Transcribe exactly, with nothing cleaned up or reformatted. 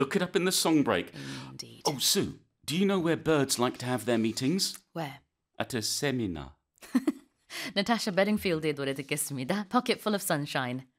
Look it up in the song break. Indeed. Oh, Sue, do you know where birds like to have their meetings? Where? At a seminar. Natasha Bedingfield의 노래 듣겠습니다. Pocket Full of Sunshine.